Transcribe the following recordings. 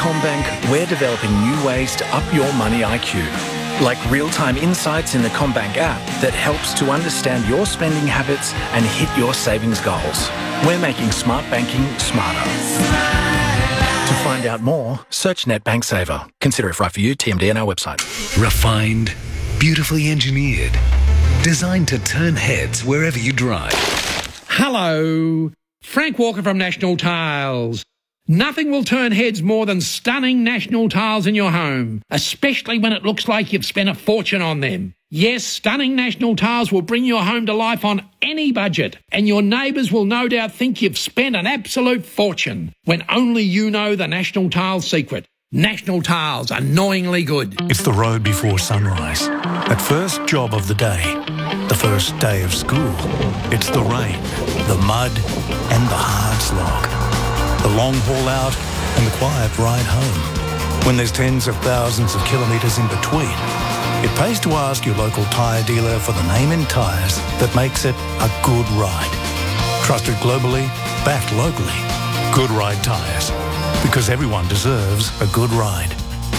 CommBank, we're developing new ways to up your money IQ, like real-time insights in the CommBank app that helps to understand your spending habits and hit your savings goals. We're making smart banking smarter. To find out more, search NetBank Saver. Consider if right for you. TMD on our website. Refined, beautifully engineered, designed to turn heads wherever you drive. Hello, Frank Walker from National Tiles. Nothing will turn heads more than stunning National Tiles in your home, especially when it looks like you've spent a fortune on them. Yes, stunning National Tiles will bring your home to life on any budget, and your neighbours will no doubt think you've spent an absolute fortune, when only you know the National Tiles secret. National Tiles, annoyingly good. It's the road before sunrise. That first job of the day. The first day of school. It's the rain, the mud, and the hard slog. The long haul out and the quiet ride home. When there's tens of thousands of kilometres in between, it pays to ask your local tyre dealer for the name in tyres that makes it a good ride. Trusted globally, backed locally. Good Ride Tyres. Because everyone deserves a good ride.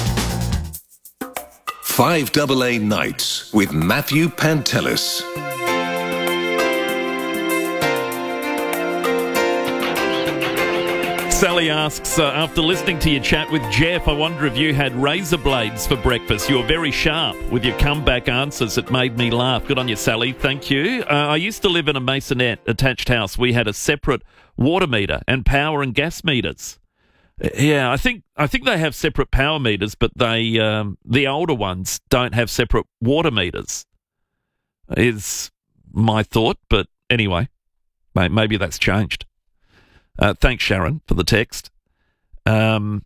5AA Nights with Matthew Pantelis. Sally asks, after listening to your chat with Jeff, I wonder if you had razor blades for breakfast. You were very sharp with your comeback answers. It made me laugh. Good on you, Sally. Thank you. I used to live in a masonette attached house. We had a separate water meter and power and gas meters. Yeah, I think they have separate power meters, but the older ones don't have separate water meters, is my thought. But anyway, maybe that's changed. Thanks, Sharon, for the text. What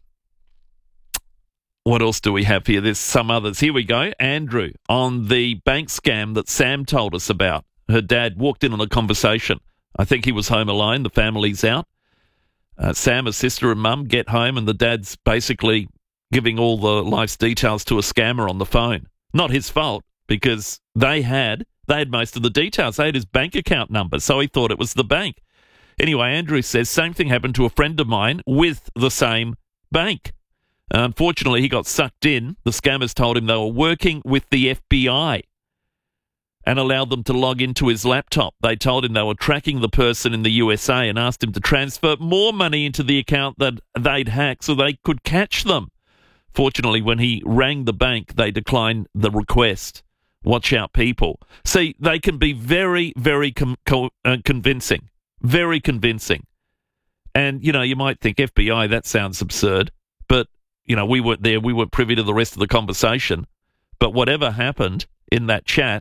else do we have here? There's some others. Here we go. Andrew, on the bank scam that Sam told us about. Her dad walked in on a conversation. I think he was home alone. The family's out. Sam, her sister and mum get home and the dad's basically giving all the life's details to a scammer on the phone. Not his fault, because they had most of the details. They had his bank account number, so he thought it was the bank. Anyway, Andrew says, same thing happened to a friend of mine with the same bank. Unfortunately, he got sucked in. The scammers told him they were working with the FBI and allowed them to log into his laptop. They told him they were tracking the person in the USA and asked him to transfer more money into the account that they'd hacked so they could catch them. Fortunately, when he rang the bank, they declined the request. Watch out, people. See, they can be very, very convincing. Very convincing. And, you might think FBI, that sounds absurd. But, we weren't there. We weren't privy to the rest of the conversation. But whatever happened in that chat,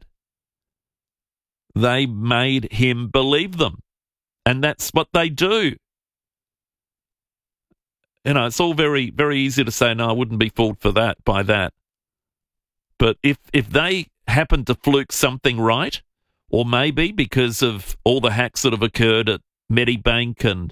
they made him believe them. And that's what they do. It's all very, very easy to say, no, I wouldn't be fooled by that. But if they happen to fluke something right, or maybe because of all the hacks that have occurred at Medibank and,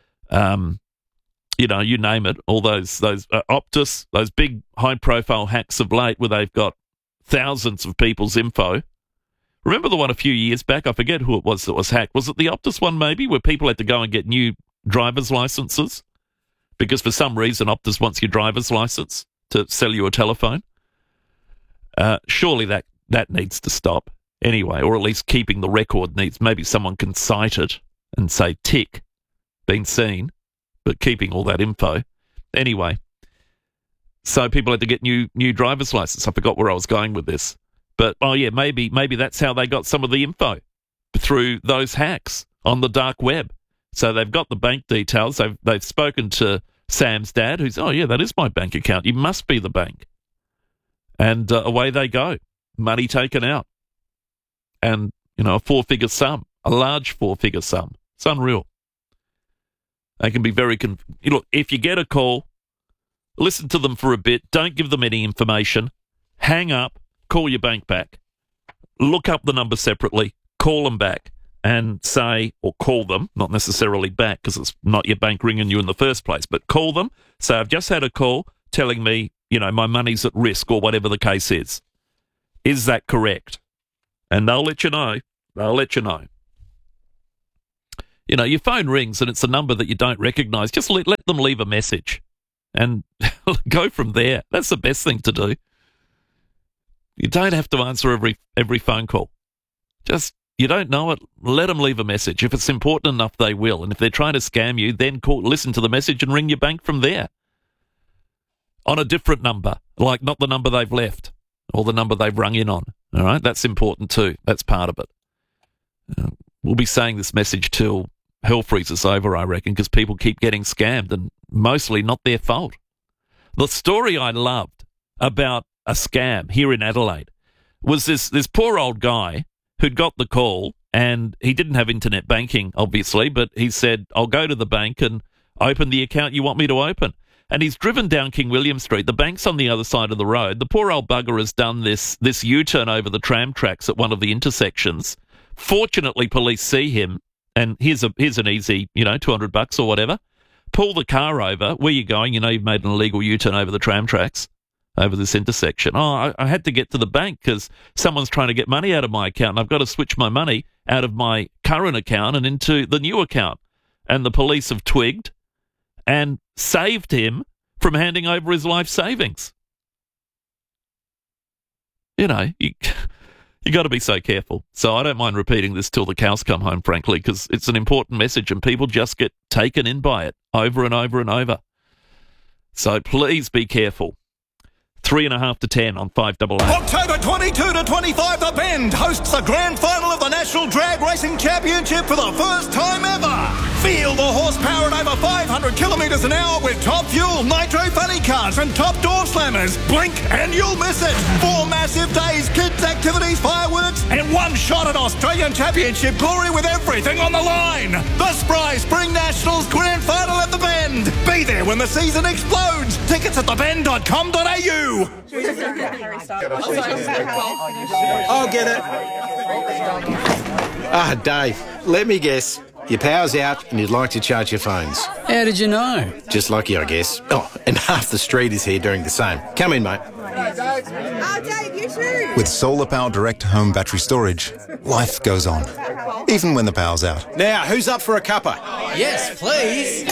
you name it, all those Optus, those big high-profile hacks of late where they've got thousands of people's info. Remember the one a few years back? I forget who it was that was hacked. Was it the Optus one maybe, where people had to go and get new driver's licenses? Because for some reason Optus wants your driver's license to sell you a telephone. Surely that needs to stop. Anyway, or at least keeping the record needs. Maybe someone can cite it and say, tick, been seen, but keeping all that info. Anyway, so people had to get new driver's license. I forgot where I was going with this. But, maybe that's how they got some of the info, through those hacks on the dark web. So they've got the bank details. They've spoken to Sam's dad, who's, that is my bank account. You must be the bank. And away they go. Money taken out. And, a four-figure sum, a large four-figure sum. It's unreal. They can be very... Look, if you get a call, listen to them for a bit. Don't give them any information. Hang up. Call your bank back. Look up the number separately. Call them back and say, or call them, not necessarily back because it's not your bank ringing you in the first place, but call them. Say, I've just had a call telling me, my money's at risk or whatever the case is. Is that correct? And they'll let you know. Your phone rings and it's a number that you don't recognise. Just let them leave a message and go from there. That's the best thing to do. You don't have to answer every phone call. Just, you don't know it, let them leave a message. If it's important enough, they will. And if they're trying to scam you, then listen to the message and ring your bank from there. On a different number, like not the number they've left or the number they've rung in on. All right, that's important too. That's part of it. We'll be saying this message till hell freezes over, I reckon, because people keep getting scammed and mostly not their fault. The story I loved about a scam here in Adelaide was this poor old guy who'd got the call, and he didn't have internet banking, obviously, but he said, I'll go to the bank and open the account you want me to open. And he's driven down King William Street. The bank's on the other side of the road. The poor old bugger has done this U-turn over the tram tracks at one of the intersections. Fortunately, police see him, and here's an easy, $200 or whatever. Pull the car over. Where you going? You've made an illegal U-turn over the tram tracks, over this intersection. Oh, I had to get to the bank because someone's trying to get money out of my account, and I've got to switch my money out of my current account and into the new account. And the police have twigged and saved him from handing over his life savings. You got to be so careful. So I don't mind repeating this till the cows come home, frankly, because it's an important message and people just get taken in by it over and over and over. So please be careful. 3.5 to 10 on 5AA. October 22 to 25, The Bend hosts the grand final of the National Drag Racing Championship for the first time ever. Feel the horsepower at over 500 kilometres an hour with top fuel, nitro funny cars and top door slammers. Blink and you'll miss it. 4 massive days, kids activities, fireworks and one shot at Australian Championship glory with everything on the line. The Spry Spring Nationals grand final at The Bend. Be there when the season explodes. Tickets at thebend.com.au. I'll get it. Dave, let me guess. Your power's out and you'd like to charge your phones. How did you know? Just lucky, I guess. Oh, and half the street is here doing the same. Come in, mate. Dave, you too. With Solar Power Direct Home Battery Storage, life goes on, even when the power's out. Now, who's up for a cuppa? Yes, please.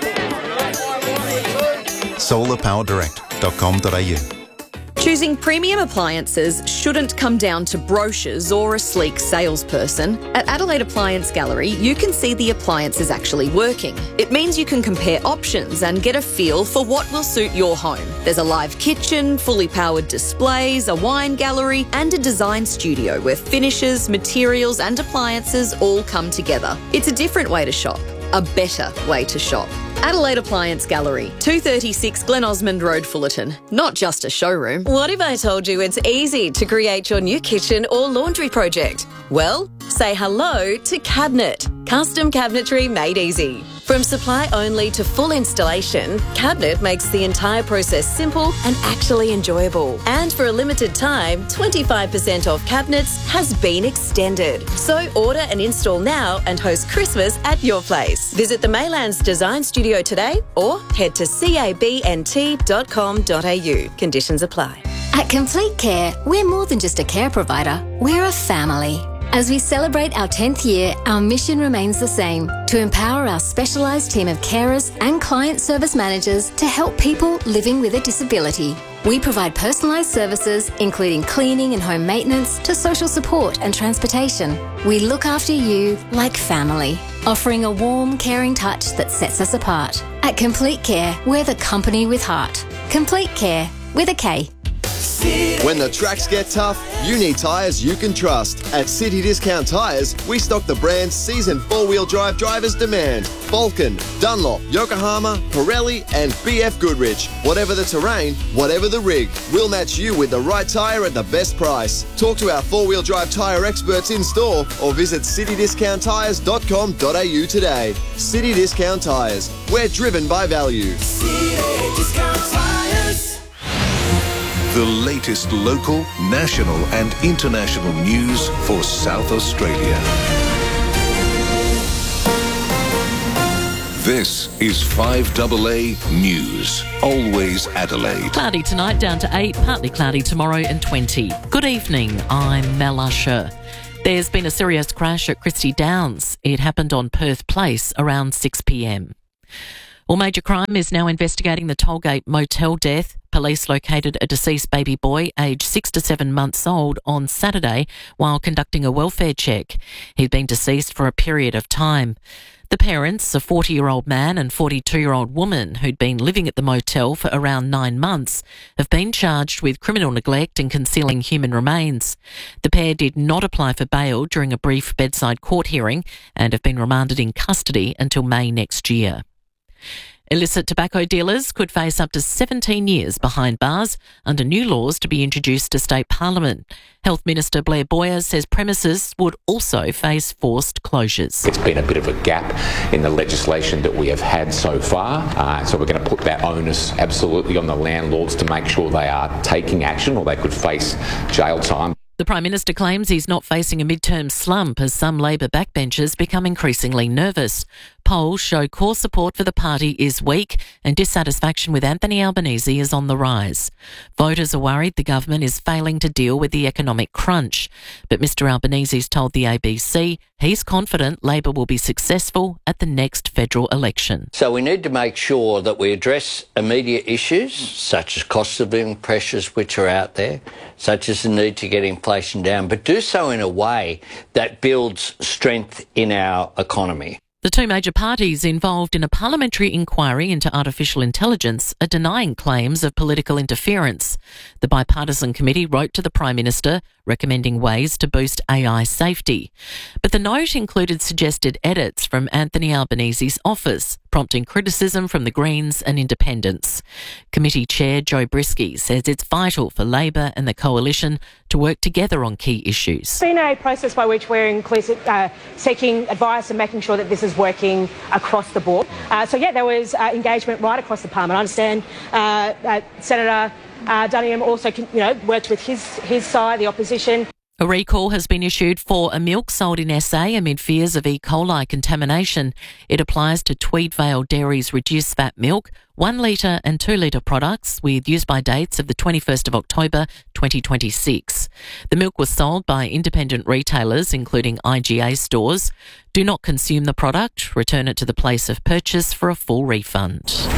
solarpowerdirect.com.au. Choosing premium appliances shouldn't come down to brochures or a sleek salesperson. At Adelaide Appliance Gallery, you can see the appliances actually working. It means you can compare options and get a feel for what will suit your home. There's a live kitchen, fully powered displays, a wine gallery, and a design studio where finishes, materials, and appliances all come together. It's a different way to shop. A better way to shop. Adelaide Appliance Gallery, 236 Glen Osmond Road, Fullerton. Not just a showroom. What if I told you it's easy to create your new kitchen or laundry project? Well, say hello to Cabinet. Custom cabinetry made easy. From supply only to full installation, Cabinet makes the entire process simple and actually enjoyable. And for a limited time, 25% off cabinets has been extended. So order and install now and host Christmas at your place. Visit the Maylands Design Studio today or head to cabnt.com.au. Conditions apply. At Complete Care, we're more than just a care provider, we're a family. As we celebrate our 10th year, our mission remains the same, to empower our specialised team of carers and client service managers to help people living with a disability. We provide personalised services, including cleaning and home maintenance, to social support and transportation. We look after you like family, offering a warm, caring touch that sets us apart. At Complete Care, we're the company with heart. Complete Care, with a K. When the tracks get tough, you need tyres you can trust. At City Discount Tyres, we stock the brands seasoned four-wheel drive drivers demand. Vulcan, Dunlop, Yokohama, Pirelli and BF Goodrich. Whatever the terrain, whatever the rig, we'll match you with the right tyre at the best price. Talk to our four-wheel drive tyre experts in store or visit citydiscounttyres.com.au today. City Discount Tyres. We're driven by value. City Discount Tyres. The latest local, national and international news for South Australia. This is 5AA News. Always Adelaide. Cloudy tonight, down to 8. Partly cloudy tomorrow and 20. Good evening, I'm Mel Usher. There's been a serious crash at Christie Downs. It happened on Perth Place around 6 p.m. Well, Major Crime is now investigating the Tollgate motel death. Police located a deceased baby boy aged 6 to 7 months old on Saturday while conducting a welfare check. He'd been deceased for a period of time. The parents, a 40-year-old man and 42-year-old woman who'd been living at the motel for around 9 months, have been charged with criminal neglect and concealing human remains. The pair did not apply for bail during a brief bedside court hearing and have been remanded in custody until May next year. Illicit tobacco dealers could face up to 17 years behind bars under new laws to be introduced to state parliament. Health Minister Blair Boyer says premises would also face forced closures. It's been a bit of a gap in the legislation that we have had so far, so we're going to put that onus absolutely on the landlords to make sure they are taking action or they could face jail time. The Prime Minister claims he's not facing a midterm slump as some Labor backbenchers become increasingly nervous. Polls show core support for the party is weak and dissatisfaction with Anthony Albanese is on the rise. Voters are worried the government is failing to deal with the economic crunch. But Mr Albanese's told the ABC he's confident Labor will be successful at the next federal election. So we need to make sure that we address immediate issues such as cost of living pressures which are out there, such as the need to get inflation down, but do so in a way that builds strength in our economy. The two major parties involved in a parliamentary inquiry into artificial intelligence are denying claims of political interference. The bipartisan committee wrote to the Prime Minister recommending ways to boost AI safety. But the note included suggested edits from Anthony Albanese's office, prompting criticism from the Greens and Independents. Committee Chair Joe Brisky says it's vital for Labor and the Coalition to work together on key issues. It's been a process by which we're seeking advice and making sure that this is working across the board. There was engagement right across the Parliament. I understand Senator Duniam also worked with his side, the opposition. A recall has been issued for a milk sold in SA amid fears of E. coli contamination. It applies to Tweedvale Dairy's reduced fat milk, 1 litre and 2 litre products with use-by dates of the 21st of October 2026. The milk was sold by independent retailers, including IGA stores. Do not consume the product. Return it to the place of purchase for a full refund.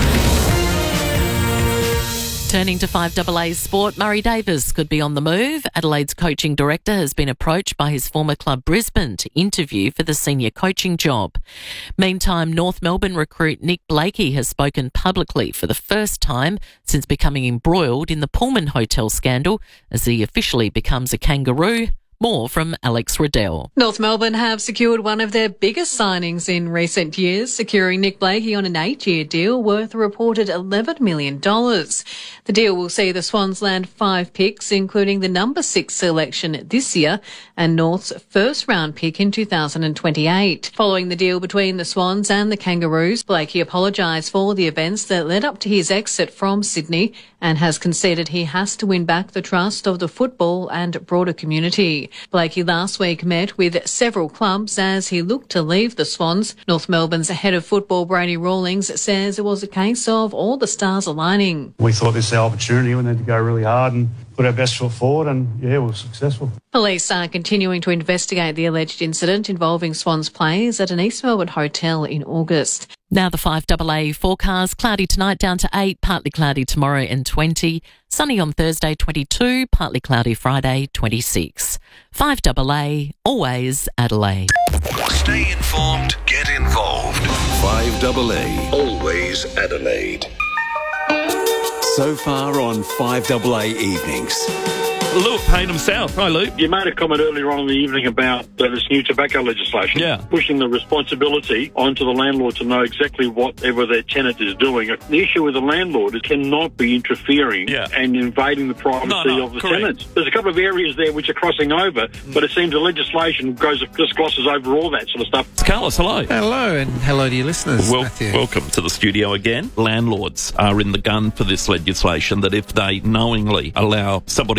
Turning to 5AA's sport, Murray Davis could be on the move. Adelaide's coaching director has been approached by his former club Brisbane to interview for the senior coaching job. Meantime, North Melbourne recruit Nick Blakey has spoken publicly for the first time since becoming embroiled in the Pullman Hotel scandal as he officially becomes a kangaroo. More from Alex Riddell. North Melbourne have secured one of their biggest signings in recent years, securing Nick Blakey on an 8-year deal worth a reported $11 million. The deal will see the Swans land 5 picks, including the number 6 selection this year and North's first-round pick in 2028. Following the deal between the Swans and the Kangaroos, Blakey apologised for the events that led up to his exit from Sydney and has conceded he has to win back the trust of the football and broader community. Blakey last week met with several clubs as he looked to leave the Swans. North Melbourne's head of football, Brady Rawlings, says it was a case of all the stars aligning. We thought this was our opportunity. We need to go really hard and put our best foot forward, and we were successful. Police are continuing to investigate the alleged incident involving Swans players at an East Melbourne hotel in August. Now the 5AA forecast, cloudy tonight down to 8, partly cloudy tomorrow and 20, sunny on Thursday 22, partly cloudy Friday 26. 5AA, always Adelaide. Stay informed, get involved. 5AA, always Adelaide. So far on 5AA Evenings. Luke Payne himself. Hi, Luke. You made a comment earlier on in the evening about this new tobacco legislation. Yeah. Pushing the responsibility onto the landlord to know exactly whatever their tenant is doing. The issue with the landlord is cannot be interfering and invading the privacy of the tenants. There's a couple of areas there which are crossing over, but it seems the legislation just glosses over all that sort of stuff. Carlos, hello. Hello, and hello to your listeners, Matthew. Welcome to the studio again. Landlords are in the gun for this legislation that if they knowingly allow somebody in their premises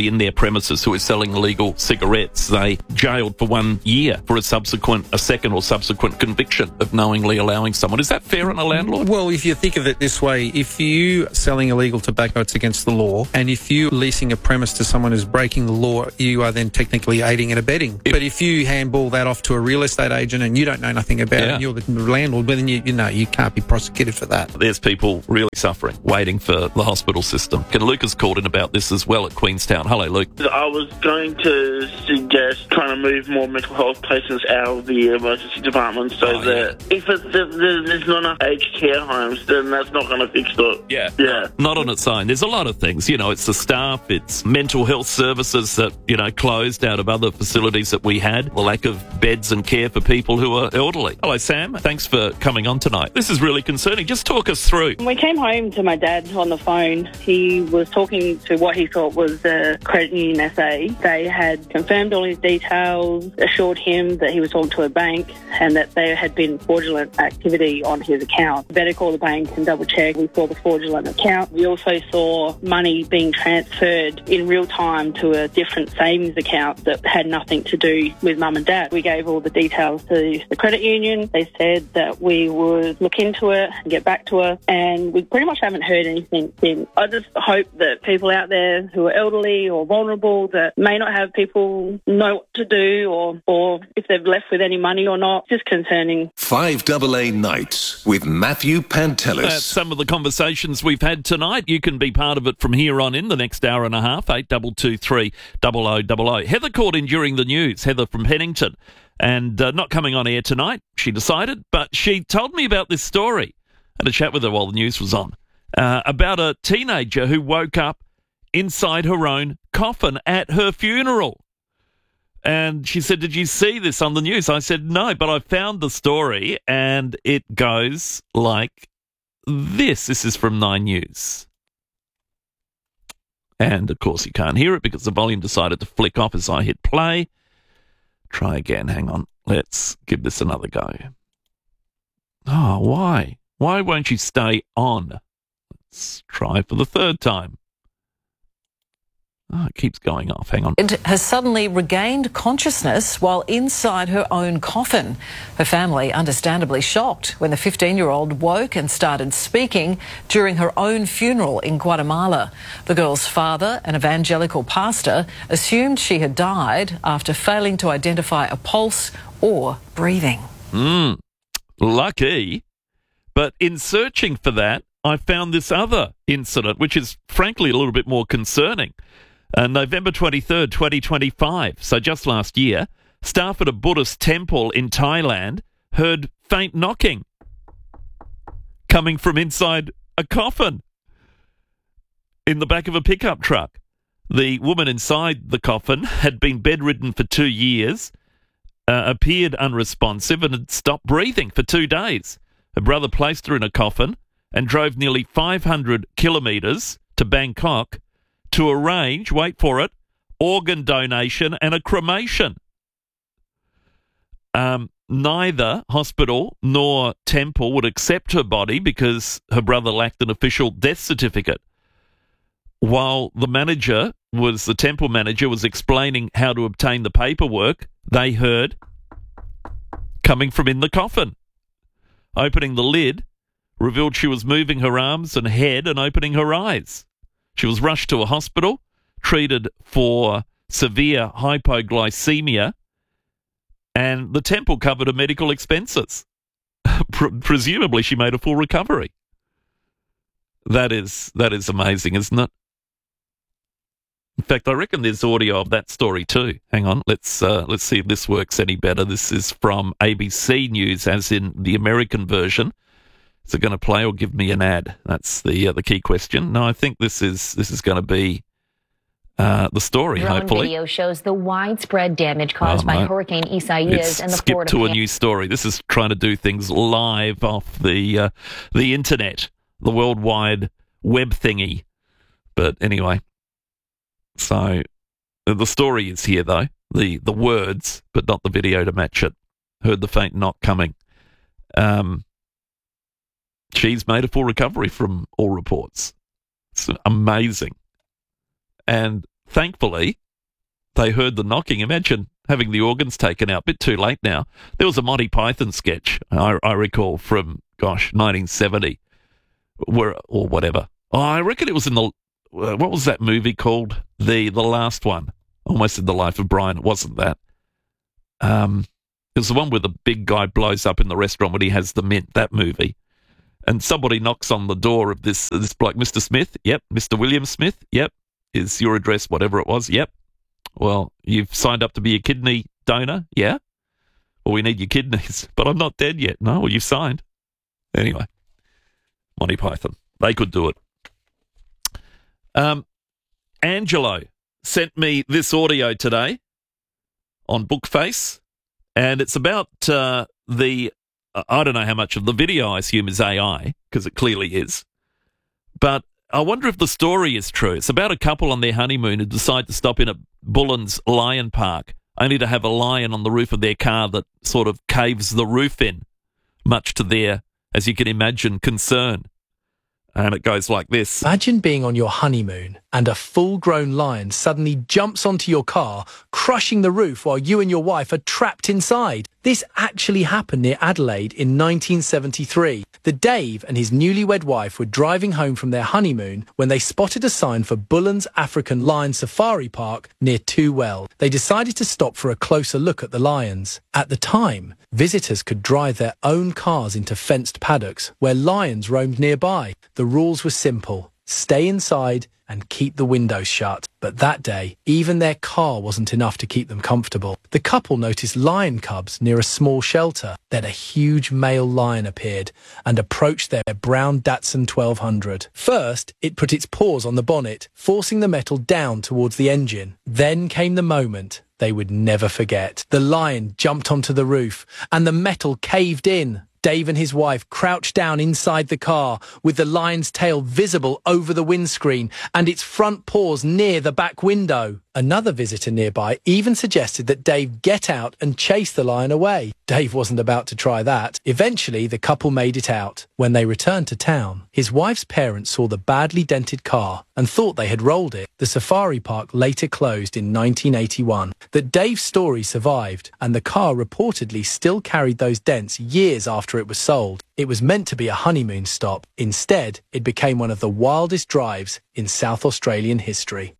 premises who is selling illegal cigarettes. They jailed for 1 year for a second or subsequent conviction of knowingly allowing someone. Is that fair on a landlord? Well, if you think of it this way, if you selling illegal tobacco, it's against the law, and if you leasing a premise to someone who's breaking the law, you are then technically aiding and abetting. But if you handball that off to a real estate agent and you don't know nothing about it, and you're the landlord, well, then you can't be prosecuted for that. There's people really suffering, waiting for the hospital system. And Luke has called in about this as well at Queenstown. Hello, Luke. I was going to suggest trying to move more mental health patients out of the emergency department so that if there's not enough aged care homes, then that's not going to fix it. Yeah. Not on its own. There's a lot of things. It's the staff, it's mental health services that, closed out of other facilities that we had, the lack of beds and care for people who are elderly. Hello, Sam. Thanks for coming on tonight. This is really concerning. Just talk us through. We came home to my dad on the phone. He was talking to what he thought was the credit union SA. They had confirmed all his details, assured him that he was talking to a bank and that there had been fraudulent activity on his account. Better call the bank and double check. We saw the fraudulent account. We also saw money being transferred in real time to a different savings account that had nothing to do with mum and dad. We gave all the details to the credit union. They said that we would look into it and get back to us, and we pretty much haven't heard anything since. I just hope that people out there who are elderly or vulnerable that may not have people know what to do or if they've left with any money or not, just concerning. 5AA Nights with Matthew Pantelis. That's some of the conversations we've had tonight. You can be part of it from here on in the next hour and a half, 8223 0000. Heather called in during the news, Heather from Pennington, and not coming on air tonight, she decided, but she told me about this story. I had a chat with her while the news was on, about a teenager who woke up inside her own coffin at her funeral. And she said, did you see this on the news? I said, no, but I found the story, and it goes like this. This is from 9 News. And, of course, you can't hear it because the volume decided to flick off as I hit play. Try again. Hang on. Let's give this another go. Oh, why? Why won't you stay on? Let's try for the third time. Oh, it keeps going off. Hang on. Has suddenly regained consciousness while inside her own coffin. Her family understandably shocked when the 15-year-old woke and started speaking during her own funeral in Guatemala. The girl's father, an evangelical pastor, assumed she had died after failing to identify a pulse or breathing. Lucky. But in searching for that, I found this other incident, which is frankly a little bit more concerning. November 23rd, 2025, so just last year, staff at a Buddhist temple in Thailand heard faint knocking coming from inside a coffin in the back of a pickup truck. The woman inside the coffin had been bedridden for 2 years, appeared unresponsive and had stopped breathing for 2 days. Her brother placed her in a coffin and drove nearly 500 kilometres to Bangkok to arrange, wait for it, organ donation and a cremation. Neither hospital nor temple would accept her body because her brother lacked an official death certificate. While the temple manager was explaining how to obtain the paperwork, they heard coming from in the coffin. Opening the lid revealed she was moving her arms and head and opening her eyes. She was rushed to a hospital, treated for severe hypoglycemia, and the temple covered her medical expenses. Presumably she made a full recovery. That is amazing, isn't it? In fact, I reckon there's audio of that story too. Hang on, let's see if this works any better. This is from ABC News, as in the American version. Is it going to play or give me an ad? That's the key question. No, I think this is going to be the story, Drone hopefully. video shows the widespread damage caused by Hurricane Isaias and the skip Florida to a new story. This is trying to do things live off the internet, the World Wide Web thingy. But anyway, so the story is here, though. The words, but not the video to match it. Heard the faint knock coming. She's made a full recovery from all reports. It's amazing. And thankfully, they heard the knocking. Imagine having the organs taken out. Bit too late now. There was a Monty Python sketch, I recall, from, 1970, or whatever. Oh, I reckon it was in the... what was that movie called? The last one. Almost in The Life of Brian. It wasn't that. It was the one where the big guy blows up in the restaurant when he has the mint, that movie. And somebody knocks on the door of this bloke, Mr. Smith. Yep. Mr. William Smith. Yep. Is your address whatever it was? Yep. Well, you've signed up to be a kidney donor? Yeah. Well, we need your kidneys, but I'm not dead yet. No, well, you've signed. Anyway, Monty Python. They could do it. Angelo sent me this audio today on Bookface, and it's about I don't know how much of the video I assume is AI, because it clearly is. But I wonder if the story is true. It's about a couple on their honeymoon who decide to stop in at Bullens Lion Park, only to have a lion on the roof of their car that sort of caves the roof in, much to their, as you can imagine, concern. And it goes like this. Imagine being on your honeymoon and a full-grown lion suddenly jumps onto your car, crushing the roof while you and your wife are trapped inside. This actually happened near Adelaide in 1973. Dave and his newlywed wife were driving home from their honeymoon when they spotted a sign for Bullens African Lion Safari Park near Two Well. They decided to stop for a closer look at the lions. At the time, visitors could drive their own cars into fenced paddocks where lions roamed nearby. The rules were simple. Stay inside and keep the windows shut. But that day, even their car wasn't enough to keep them comfortable. The couple noticed lion cubs near a small shelter. Then a huge male lion appeared and approached their brown Datsun 1200. First, it put its paws on the bonnet, forcing the metal down towards the engine. Then came the moment they would never forget. The lion jumped onto the roof and the metal caved in. Dave and his wife crouched down inside the car with the lion's tail visible over the windscreen and its front paws near the back window. Another visitor nearby even suggested that Dave get out and chase the lion away. Dave wasn't about to try that. Eventually, the couple made it out. When they returned to town, his wife's parents saw the badly dented car and thought they had rolled it. The safari park later closed in 1981. That Dave's story survived, and the car reportedly still carried those dents years after it was sold. It was meant to be a honeymoon stop. Instead, it became one of the wildest drives in South Australian history.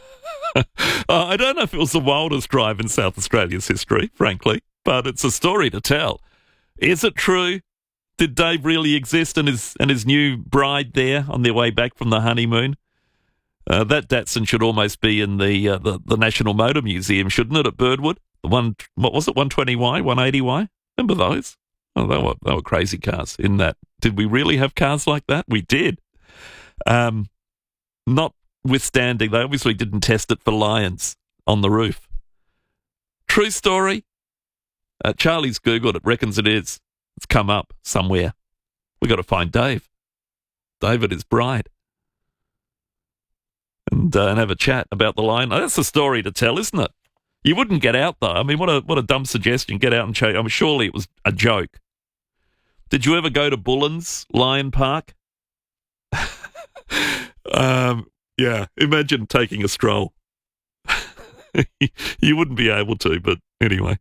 I don't know if it was the wildest drive in South Australia's history, frankly, but it's a story to tell. Is it true? Did Dave really exist and his new bride there on their way back from the honeymoon? That Datsun should almost be in the National Motor Museum, shouldn't it, at Birdwood? The one, what was it, 120Y, 180Y? Remember those? Oh, they were crazy cars in that. Did we really have cars like that? We did. Notwithstanding, they obviously didn't test it for lions on the roof. True story? Charlie's Googled it, reckons it is. It's come up somewhere. We got to find Dave. Dave and his bride. And have a chat about the lion. That's a story to tell, isn't it? You wouldn't get out, though. I mean, what a dumb suggestion. Get out and show. I mean, surely it was a joke. Did you ever go to Bullens Lion Park? Yeah, imagine taking a stroll. You wouldn't be able to, but anyway.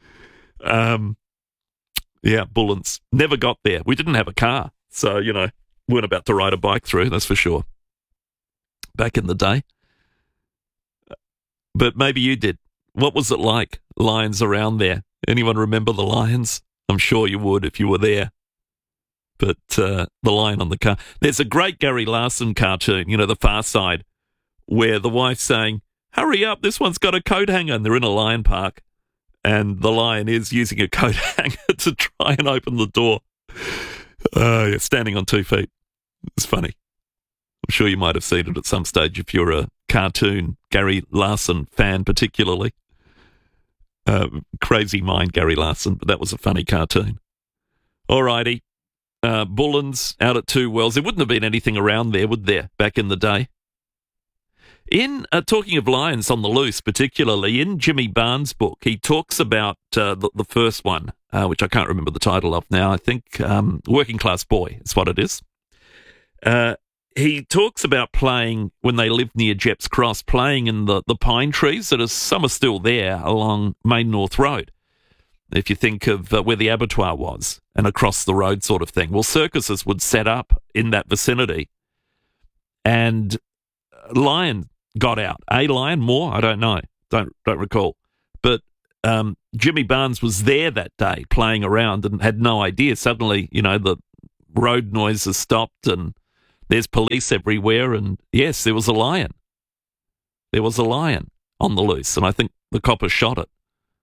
Yeah, Bullens. Never got there. We didn't have a car, so, weren't about to ride a bike through, that's for sure. Back in the day. But maybe you did. What was it like, lions around there? Anyone remember the lions? I'm sure you would if you were there. But the lion on the car. There's a great Gary Larson cartoon, The Far Side, where the wife's saying, hurry up, this one's got a coat hanger. And they're in a lion park. And the lion is using a coat hanger to try and open the door. Standing on 2 feet. It's funny. I'm sure you might have seen it at some stage if you're a cartoon Gary Larson fan particularly. Crazy mind Gary Larson, but that was a funny cartoon. Alrighty. Bullens out at Two Wells. There wouldn't have been anything around there, would there, back in the day? In talking of lions on the loose, particularly in Jimmy Barnes' book, he talks about the first one, which I can't remember the title of now. I think Working Class Boy is what it is. he talks about playing when they lived near Jepps Cross, playing in the pine trees that some are still there along Main North Road. If you think of where the abattoir was and across the road sort of thing. Well, circuses would set up in that vicinity and a lion got out. A lion, more? I don't know. Don't recall. But Jimmy Barnes was there that day playing around and had no idea. Suddenly, the road noises stopped and there's police everywhere. And yes, there was a lion. There was a lion on the loose. And I think the copper shot it.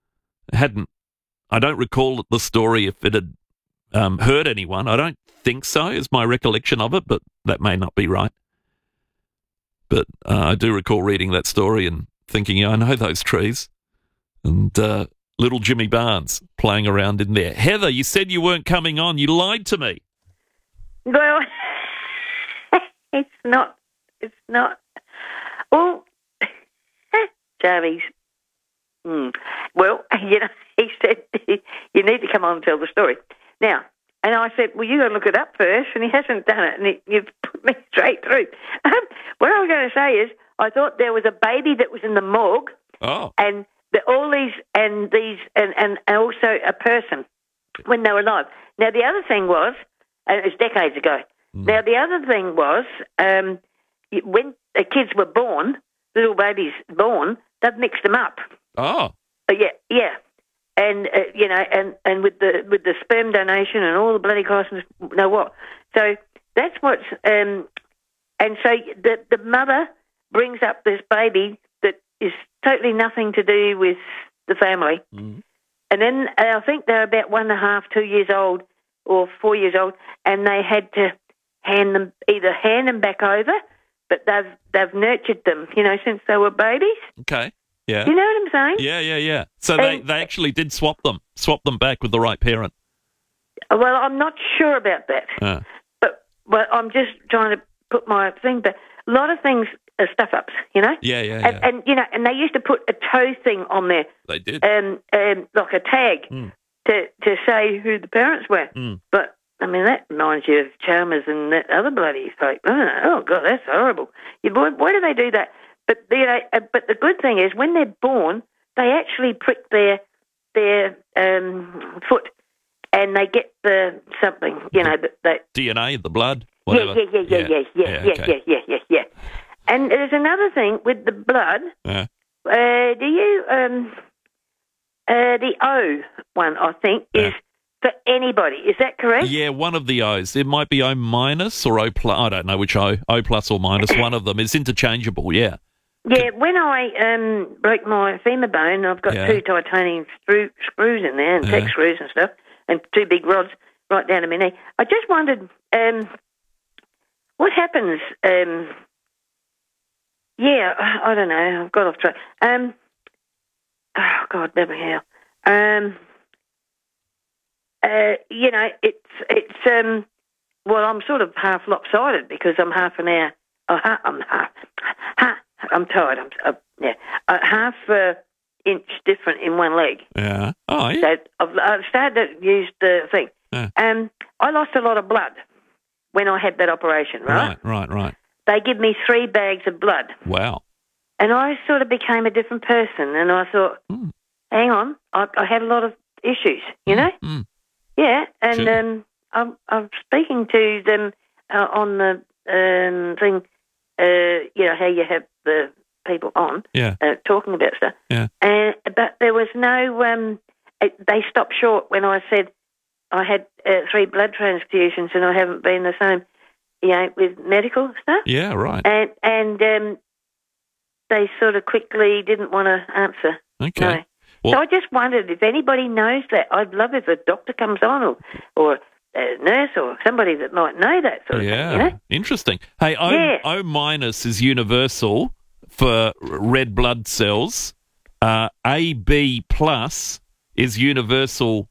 I don't recall the story if it had hurt anyone. I don't think so, is my recollection of it, but that may not be right. But I do recall reading that story and thinking, I know those trees. And little Jimmy Barnes playing around in there. Heather, you said you weren't coming on. You lied to me. Well, it's not. Well, Jarvis. Well, he said, you need to come on and tell the story. Now, and I said, well, you got to look it up first, and he hasn't done it, and you've put me straight through. What I was going to say is, I thought there was a baby that was in the morgue, and all these, and also a person when they were alive. Now, the other thing was, and it was decades ago, now the other thing was, when the kids were born, little babies born, they've mixed them up. Oh. Yeah. And and with the sperm donation and all the bloody costs, know what? So that's what's and so the mother brings up this baby that is totally nothing to do with the family, and then I think they're about 1.5, 2 years old, or 4 years old, and they had to hand them back over, but they've nurtured them, since they were babies. Okay. Yeah. You know what I'm saying? Yeah. So they actually did swap them back with the right parent. Well, I'm not sure about that. But I'm just trying to put my thing back. A lot of things are stuff-ups, Yeah. And and they used to put a toe thing on there. They did. Like a tag to say who the parents were. But, I mean, that reminds you of Chalmers and that other bloody folk. Oh, God, that's horrible. Why do they do that? But but the good thing is, when they're born, they actually prick their foot, and they get the something, that DNA, the blood, whatever. Yeah. And there's another thing with the blood. Yeah. Do you the O one? I think is for anybody. Is that correct? Yeah, one of the O's. It might be O minus or O plus. I don't know which O plus or minus. One of them is interchangeable. Yeah. Yeah, when I broke my femur bone, I've got 2 titanium screws in there, and tech screws and stuff, and 2 big rods right down to my knee. I just wondered, what happens? I don't know. I've got off track. Oh God, never hell. It's well, I'm sort of half lopsided because I'm half an hour. I'm tired. Half inch different in one leg. Yeah. Oh, yeah. So I've started to use the thing. Yeah. I lost a lot of blood when I had that operation, right? Right. They give me 3 bags of blood. Wow. And I sort of became a different person, and I thought, hang on, I had a lot of issues, Yeah, and sure. I'm speaking to them on the thing, how you have the people on, talking about stuff. Yeah. But there was no, they stopped short when I said I had 3 blood transfusions and I haven't been the same, with medical stuff. Yeah, right. And they sort of quickly didn't want to answer. Okay. No. Well, so I just wondered if anybody knows that. I'd love if a doctor comes on or a nurse or somebody that might know that sort of thing, Interesting. Hey, O minus is universal for red blood cells. AB plus is universal.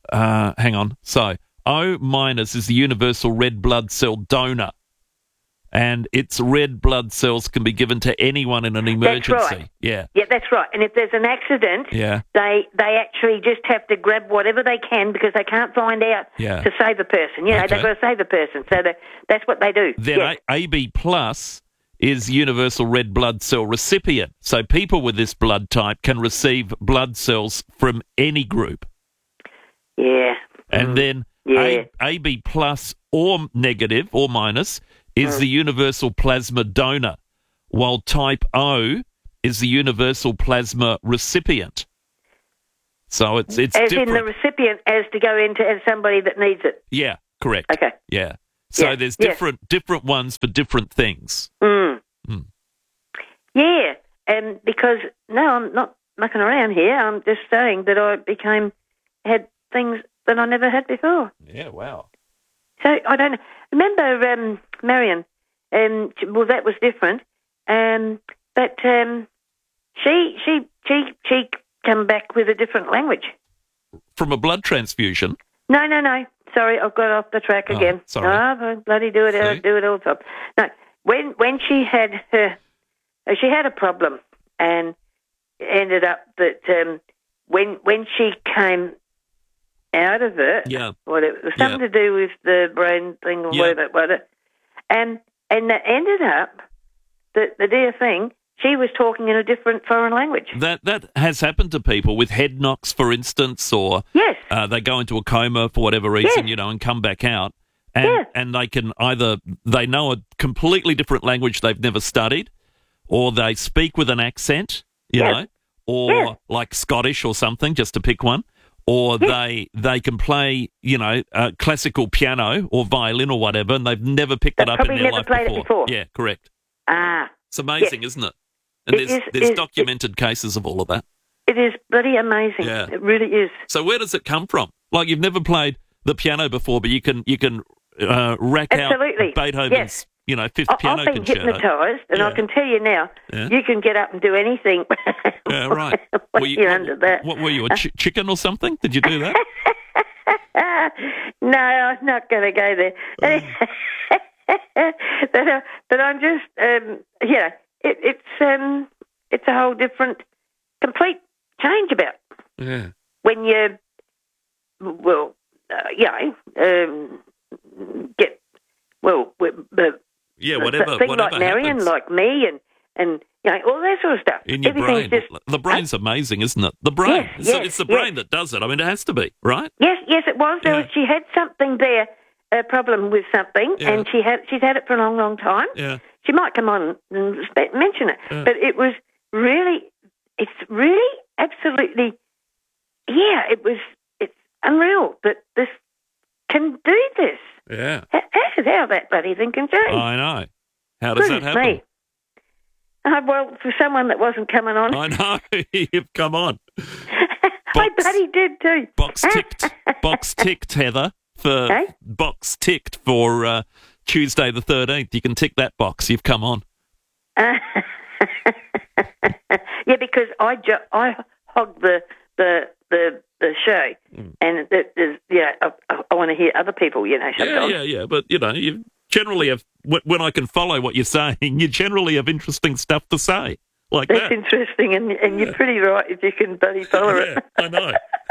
Hang on. So O minus is the universal red blood cell donor. and its red blood cells can be given to anyone in an emergency. That's right. Yeah. Yeah, that's right. And if there's an accident, they actually just have to grab whatever they can because they can't find out to save a person. You know, they've got to save a person. So that's what they do. Then AB plus is universal red blood cell recipient. So people with this blood type can receive blood cells from any group. Yeah. And then AB plus or negative or minus is the universal plasma donor, while type O is the universal plasma recipient. So it's as different. In the recipient as to go into as somebody that needs it. Yeah, correct. Okay. Yeah. So there's different ones for different things. Yeah, and because I'm not mucking around here. I'm just saying that I had things that I never had before. Yeah, wow. So I don't know. Remember Marion? Well, that was different. But she came back with a different language from a blood transfusion. No. Sorry, I've got off the track again. Sorry. I bloody do it. I do it all the time. No, when she had a problem, and ended up that when she came out of it, well, it was something to do with the brain thing or whatever, and that ended up that the dear thing, she was talking in a different foreign language. That has happened to people with head knocks, for instance, or they go into a coma for whatever reason, and come back out, and they can they know a completely different language they've never studied, or they speak with an accent, you know, or like Scottish or something, just to pick one, or they can play, classical piano or violin or whatever, and they've never picked it up in their life before. Yeah, correct. It's amazing, isn't it? And there's documented cases of all of that. It is bloody amazing. Yeah. It really is. So where does it come from? Like, you've never played the piano before, but you can rack out Beethoven's fifth piano I've been concerto. hypnotised, and I can tell you now, you can get up and do anything. Yeah, right. You're under that. What were you, a chicken or something? Did you do that? No, I'm not going to go there. But I'm just, it's a whole different, complete change about. Yeah. When you, whatever. Things like Marion, happens. Like me, and all that sort of stuff. In your brain. The brain's amazing, isn't it? The brain. It's the brain that does it. I mean, it has to be, right? Yes, it was. She had something there, a problem with something, and she's had it for a long, long time. Yeah. She might come on and mention it, but it's really absolutely, it's unreal that this can do this. Yeah. How that bloody thing can change. I know. How does that happen? Well, for someone that wasn't coming on. I know. You've come on. I bloody did too. Box ticked, Heather. Box ticked for Tuesday the 13th. You can tick that box. You've come on. Because I hogged the show, and I want to hear other people, sometimes. Yeah. But, you generally have, when I can follow what you're saying, you generally have interesting stuff to say. Like That's interesting, and you're pretty right if you can bloody follow it. I know.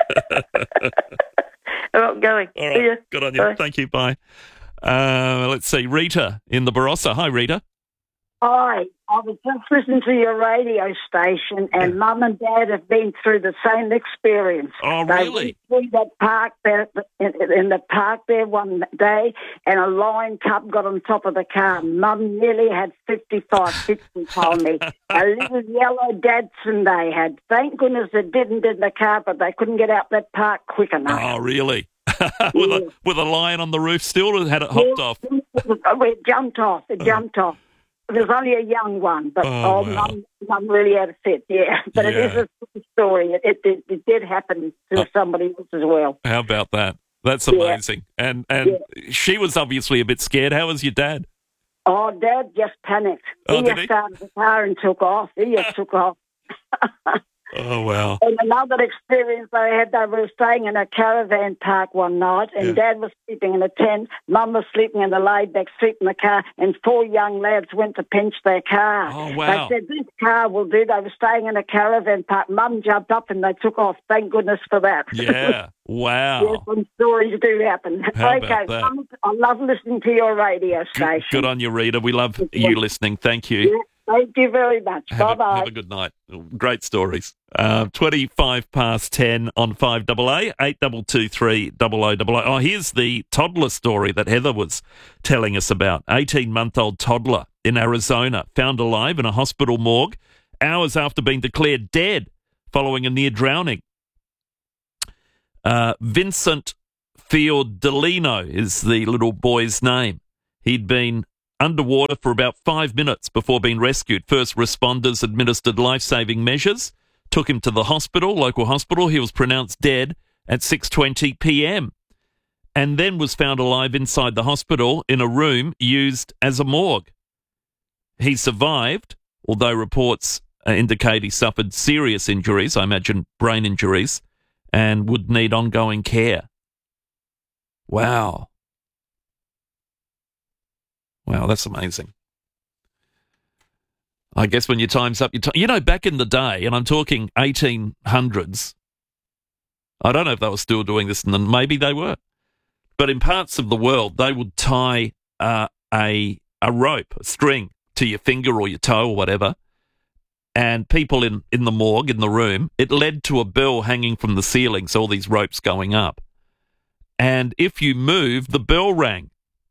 I'm going. All right. Good on you. Bye. Thank you. Bye. Let's see. Rita in the Barossa. Hi, Rita. Hi. I was just listening to your radio station, and Mum and Dad have been through the same experience. Oh, really? They went through that park there, in the park there one day, and a lion cub got on top of the car. Mum nearly had 55, 60, told me. A little yellow Datsun they had. Thank goodness it didn't in the car, but they couldn't get out that park quick enough. Oh, really? with a lion on the roof still, or had it hopped off? It jumped off. It was only a young one, but Mum really had a fit, But it is a true story. It did happen to somebody else as well. How about that? That's amazing. And she was obviously a bit scared. How was your dad? Oh, Dad just panicked. He just started the car and took off. He just took off. Oh, wow. And another experience they had, they were staying in a caravan park one night, and Dad was sleeping in a tent, Mum was sleeping in the laid-back seat in the car, and 4 young lads went to pinch their car. Oh, wow. They said, this car will do. They were staying in a caravan park. Mum jumped up and they took off. Thank goodness for that. Yeah, wow. Yes, some stories do happen. How okay, about that? Mum, I love listening to your radio station. Good on you, Rita. We love you listening. Thank you. Yeah, thank you very much. Bye-bye. Have a good night. Great stories. 25 past 10 on 5AA, 8223 0000. Oh, here's the toddler story that Heather was telling us about. 18-month-old toddler in Arizona found alive in a hospital morgue hours after being declared dead following a near drowning. Vincent Fiordolino is the little boy's name. He'd been underwater for about 5 minutes before being rescued. First responders administered life-saving measures, took him to the local hospital. He was pronounced dead at 6:20 p.m. and then was found alive inside the hospital in a room used as a morgue. He survived, although reports indicate he suffered serious injuries, I imagine brain injuries, and would need ongoing care. Wow. Wow, that's amazing. I guess when your time's up, back in the day, and I'm talking 1800s, I don't know if they were still doing this, and maybe they were, but in parts of the world, they would tie a rope, a string, to your finger or your toe or whatever, and people in the morgue, in the room, it led to a bell hanging from the ceiling, so all these ropes going up. And if you moved, the bell rang.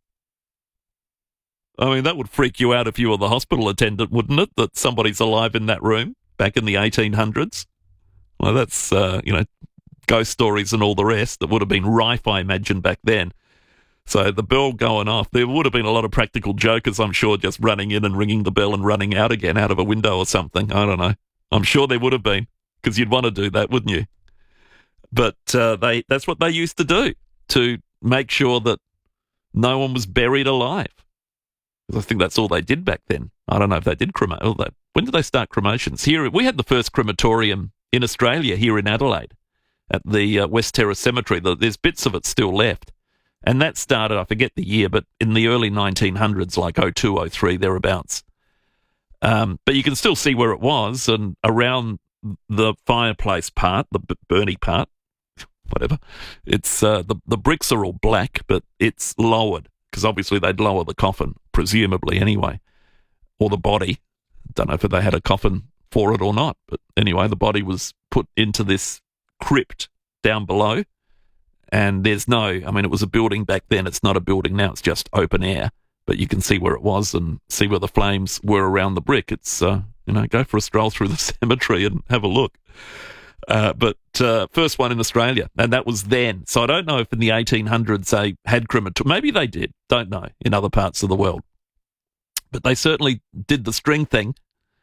I mean, that would freak you out if you were the hospital attendant, wouldn't it, that somebody's alive in that room back in the 1800s? Well, that's, ghost stories and all the rest that would have been rife, I imagine, back then. So the bell going off, there would have been a lot of practical jokers, I'm sure, just running in and ringing the bell and running out again out of a window or something. I don't know. I'm sure there would have been, because you'd want to do that, wouldn't you? But that's what they used to do, to make sure that no one was buried alive. Because I think that's all they did back then. I don't know if they did cremate. When did they start cremations? Here, we had the first crematorium in Australia here in Adelaide at the West Terrace Cemetery. There's bits of it still left. And that started, I forget the year, but in the early 1900s, like 02, 03, thereabouts. But you can still see where it was, and around the fireplace part, the Bernie part, whatever, it's the bricks are all black, but it's lowered, because obviously they'd lower the coffin, presumably anyway, or the body. Don't know if they had a coffin for it or not, but anyway, the body was put into this crypt down below, and it was a building back then. It's not a building now, it's just open air, but you can see where it was and see where the flames were around the brick. It's, go for a stroll through the cemetery and have a look. But first one in Australia, and that was then. So I don't know if in the 1800s they had crematorium. Maybe they did, don't know, in other parts of the world. But they certainly did the string thing.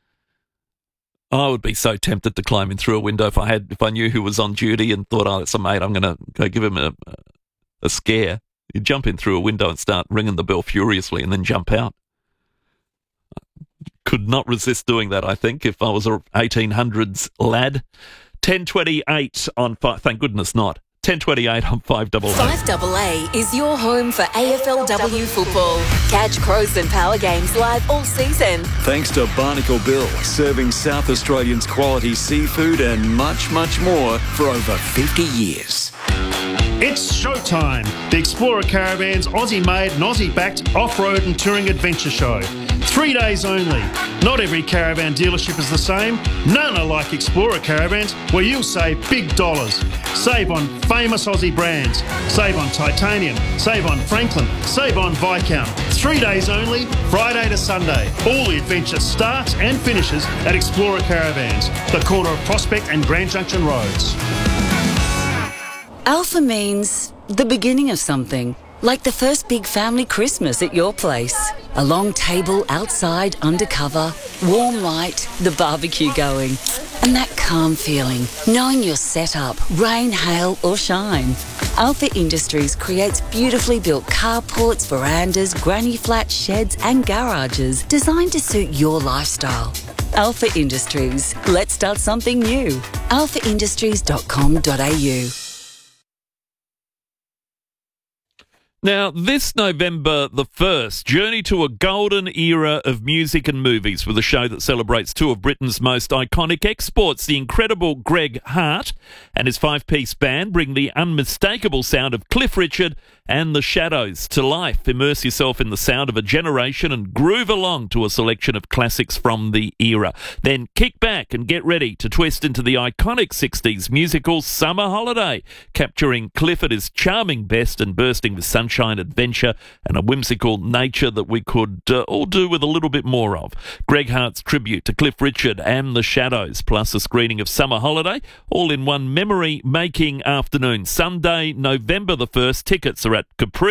I would be so tempted to climb in through a window if I knew who was on duty and thought, it's a mate, I'm going to go give him a scare. You jump in through a window and start ringing the bell furiously and then jump out. Could not resist doing that, I think, if I was a 1800s lad. 10:28 on 5. Thank goodness not. 10:28 on 5AA. 5AA is your home for AFLW football. Catch Crows and Power games live all season. Thanks to Barnacle Bill, serving South Australians quality seafood and much, much more for over 50 years. It's showtime. The Explorer Caravans Aussie-made and Aussie-backed off-road and touring adventure show. 3 days only. Not every caravan dealership is the same. None are like Explorer Caravans, where you'll save big dollars. Save on famous Aussie brands. Save on Titanium. Save on Franklin. Save on Viscount. 3 days only, Friday to Sunday. All the adventure starts and finishes at Explorer Caravans, the corner of Prospect and Grand Junction Roads. Alpha means the beginning of something, like the first big family Christmas at your place. A long table outside, undercover, warm light, the barbecue going, and that calm feeling, knowing you're set up, rain, hail or shine. Alpha Industries creates beautifully built carports, verandas, granny flats, sheds and garages designed to suit your lifestyle. Alpha Industries. Let's start something new. alphaindustries.com.au. Now, this November the 1st, journey to a golden era of music and movies with a show that celebrates two of Britain's most iconic exports. The incredible Greg Hart and his five-piece band bring the unmistakable sound of Cliff Richard and the Shadows to life. Immerse yourself in the sound of a generation and groove along to a selection of classics from the era. Then kick back and get ready to twist into the iconic 60s musical Summer Holiday, capturing Cliff at his charming best and bursting with sunshine, adventure and a whimsical nature that we could all do with a little bit more of. Greg Hart's tribute to Cliff Richard and the Shadows, plus a screening of Summer Holiday, all in one memory-making afternoon. Sunday, November the 1st. Tickets are at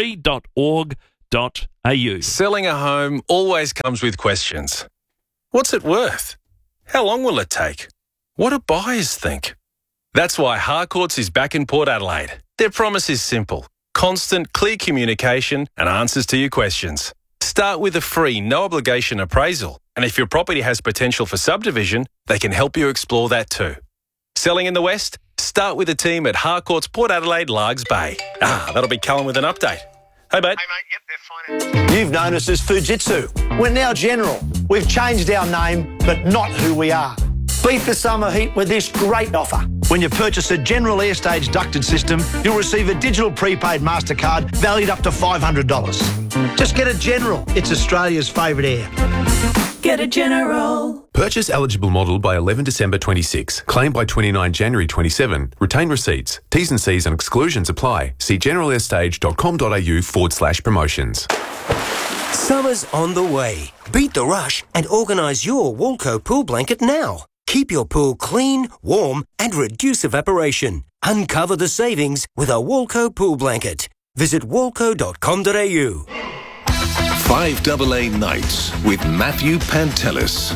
capri.org.au. Selling a home always comes with questions. What's it worth? How long will it take? What do buyers think? That's why Harcourts is back in Port Adelaide. Their promise is simple: constant, clear communication and answers to your questions. Start with a free, no-obligation appraisal, and if your property has potential for subdivision, they can help you explore that too. Selling in the West? Start with the team at Harcourts Port Adelaide, Largs Bay. That'll be Cullen with an update. Hey, mate. You've known us as Fujitsu. We're now General. We've changed our name, but not who we are. Beat the summer heat with this great offer. When you purchase a General Airstage ducted system, you'll receive a digital prepaid MasterCard valued up to $500. Just get a General. It's Australia's favourite air. Get a General. Purchase eligible model by 11 December 26. Claim by 29 January 27. Retain receipts. T's and C's and exclusions apply. See generalair.com.au/promotions. Summer's on the way. Beat the rush and organise your Walco pool blanket now. Keep your pool clean, warm and reduce evaporation. Uncover the savings with a Walco pool blanket. Visit walco.com.au. 5AA Nights with Matthew Pantelis.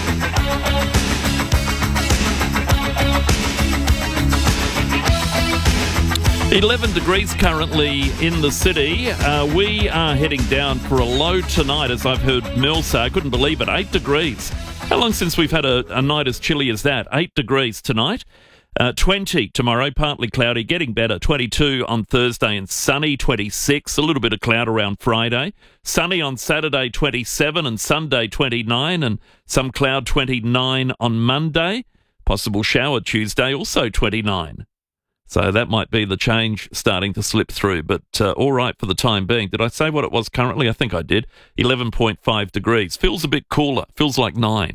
11 degrees currently in the city. We are heading down for a low tonight, as I've heard Mel say. I couldn't believe it. 8 degrees. How long since we've had a night as chilly as that? 8 degrees tonight. 20 tomorrow, partly cloudy, getting better. 22 on Thursday and sunny. 26, a little bit of cloud around Friday. Sunny on Saturday, 27, and Sunday, 29, and some cloud, 29 on Monday. Possible shower Tuesday, also 29. So that might be the change starting to slip through, but all right for the time being. Did I say what it was currently? I think I did. 11.5 degrees. Feels a bit cooler. Feels like 9.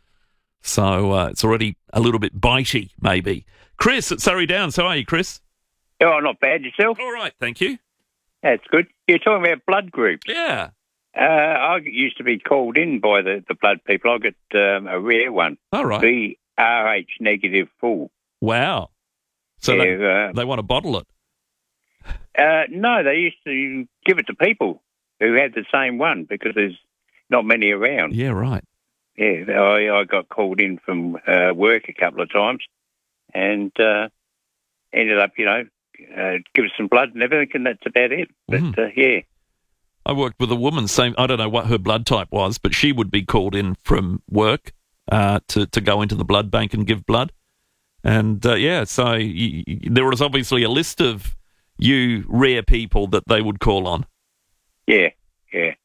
So it's already a little bit bitey, maybe. Chris at Surrey Downs. How are you, Chris? Oh, not bad. Yourself? All right, thank you. That's good. You're talking about blood groups. Yeah. I used to be called in by the blood people. I got a rare one. All right. The RH negative full. Wow. So yeah, they want to bottle it? No, they used to give it to people who had the same one because there's not many around. Yeah, right. Yeah, I got called in from work a couple of times and ended up, give us some blood and everything, and that's about it. But, yeah. I worked with a woman, I don't know what her blood type was, but she would be called in from work to go into the blood bank and give blood. And, so there was obviously a list of you rare people that they would call on. Yeah, yeah.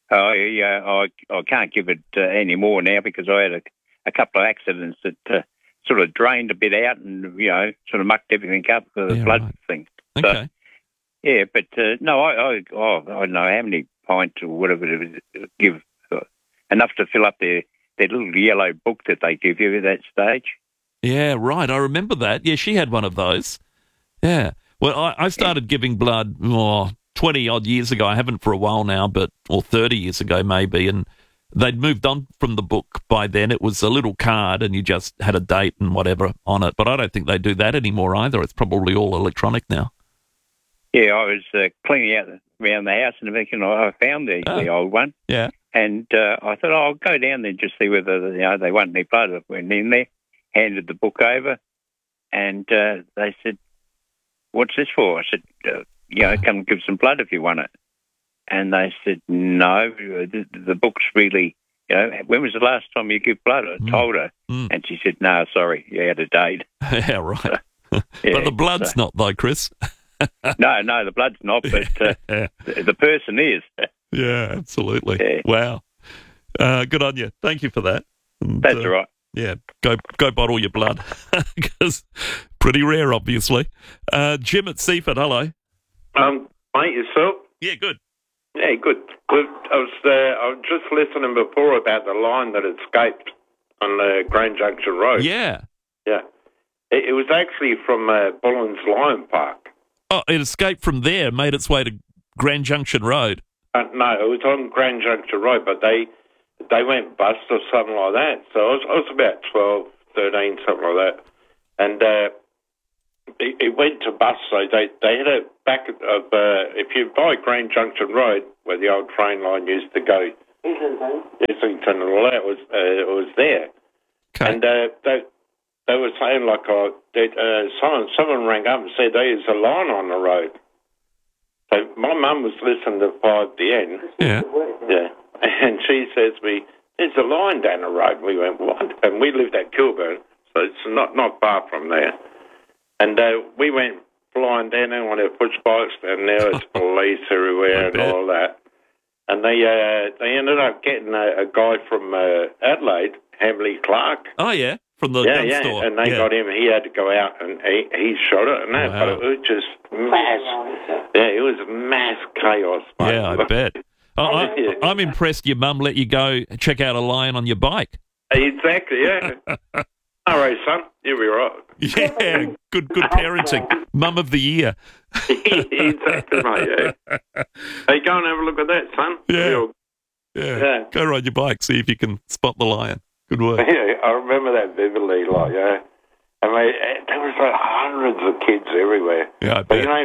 I can't give it any more now because I had a couple of accidents that sort of drained a bit out and, sort of mucked everything up for the blood thing. Okay. So, yeah, but no, I don't know how many pints or whatever it is, give enough to fill up their little yellow book that they give you at that stage. Yeah, right. I remember that. Yeah, she had one of those. Yeah. Well, I started giving blood 20-odd years ago. I haven't for a while now, or 30 years ago maybe, and they'd moved on from the book by then. It was a little card, and you just had a date and whatever on it. But I don't think they do that anymore either. It's probably all electronic now. Yeah, I was cleaning out around the house and everything, and I found the old one. Yeah. And I thought, I'll go down there and just see whether they want any blood. I went in there, handed the book over, and they said, "What's this for?" I said, come give some blood if you want it. And they said, "No, the book's really when was the last time you gave blood? I told her, and she said, no, sorry, you had a date. Yeah, right. But the blood's not, though, Chris. No, the blood's not, but the person is. Yeah, absolutely. Yeah. Wow. Good on you. Thank you for that. And, that's all right. Yeah, go bottle your blood, because pretty rare, obviously. Jim at Seaford, hello. Mate, yourself? Yeah, good. Yeah, good. I was just listening before about the line that escaped on the Grand Junction Road. Yeah. Yeah. It was actually from Bullens Lion Park. Oh, it escaped from there, made its way to Grand Junction Road. No, it was on Grand Junction Road, but they went bust or something like that. So I was about 12, 13, something like that. And it went to bust, so they had it back of, if you buy Grand Junction Road, where the old train line used to go, Islington and all that, it was there. Okay. And they were saying, like, someone rang up and said there's a line on the road. So my mum was listening to 5DN. Yeah. Yeah. And she says to me, there's a line down the road. We went, what? And we lived at Kilburn, so it's not far from there. And we went flying down there on our push bikes, and now it's police everywhere and all that. And they ended up getting a guy from Adelaide, Hamley Clark. Oh, yeah, from the gun store. And they got him. He had to go out, and he shot it and that. Wow. But it was just mass. Yeah, it was mass chaos. Mate. Yeah, I bet. I'm impressed your mum let you go check out a lion on your bike. Exactly, yeah. All right, son. You'll be right. Yeah, good parenting. Mum of the year. Exactly, mate, yeah. Hey, go and have a look at that, son. Yeah. Go ride your bike, see if you can spot the lion. Good work. Yeah, I remember that vividly, like, yeah. I mean, there was like hundreds of kids everywhere. Yeah, I but bet. you know,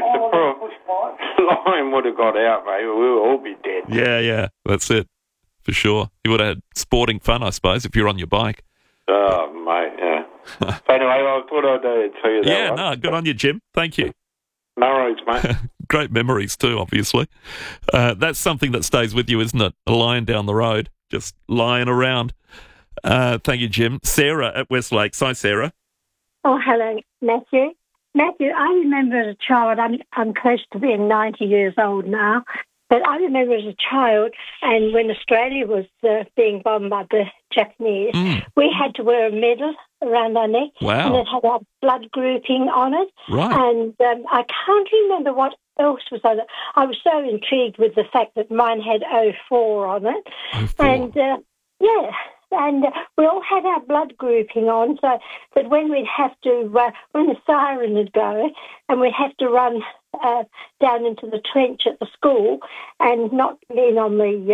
if the lion would have got out, mate, we would all be dead. Yeah, that's it, for sure. You would have had sporting fun, I suppose, if you're on your bike. Oh, mate, yeah. So anyway, I thought I'd tell you that. Yeah, no, good on you, Jim. Thank you. No worries, mate. Great memories too, obviously. That's something that stays with you, isn't it? A lion down the road, just lying around. Thank you, Jim. Sarah at West Lakes. Hi, Sarah. Oh, hello, Matthew. Matthew, I remember as a child, I'm close to being 90 years old now, but I remember as a child, and when Australia was being bombed by the Japanese, we had to wear a medal around our neck. Wow. And it had our blood grouping on it. Right. And I can't remember what else was on it. I was so intrigued with the fact that mine had 04 on it. 04. And, and we all had our blood grouping on, so that when we'd have to, when the siren would go, and we'd have to run down into the trench at the school and not lean on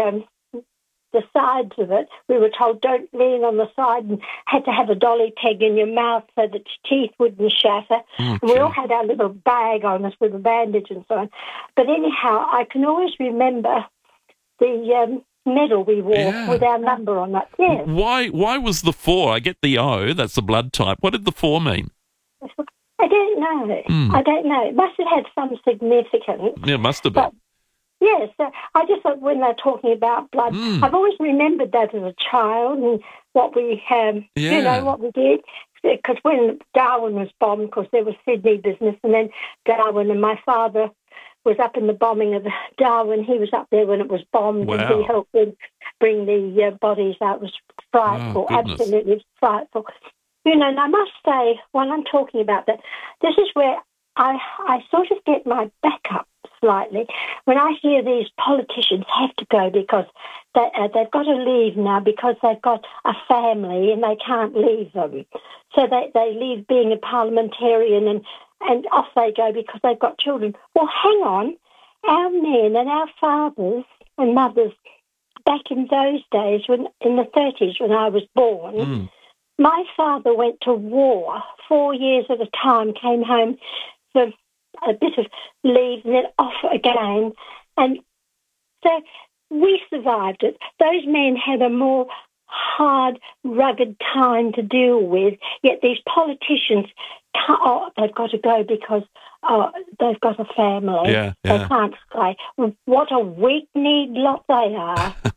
the sides of it, we were told don't lean on the side, and had to have a dolly peg in your mouth so that your teeth wouldn't shatter. Okay. And we all had our little bag on us with a bandage and so on. But anyhow, I can always remember the medal we wore with our number on it. Yeah. Why was the 4? I get the O, that's the blood type. What did the 4 mean? I don't know. I don't know. It must have had some significance. Yeah, it must have been. Yes, I just thought when they're talking about blood, I've always remembered that as a child and what we, you know, what we did. Because when Darwin was bombed, because there was Sydney business, and then Darwin, and my father was up in the bombing of Darwin. He was up there when it was bombed, and he helped bring the bodies out. It was frightful, absolutely frightful. You know, and I must say, when I'm talking about that, this is where I sort of get my back up slightly when I hear these politicians have to go because they've got to leave now because they've got a family and they can't leave them. So they leave being a parliamentarian and off they go because they've got children. Well, hang on. Our men and our fathers and mothers back in those days, in the 30s when I was born, my father went to war 4 years at a time, came home for a bit of leave and then off again. And so we survived it. Those men had a more hard, rugged time to deal with, yet these politicians they've got to go because they've got a family. They can't stay. What a weak-kneed lot they are.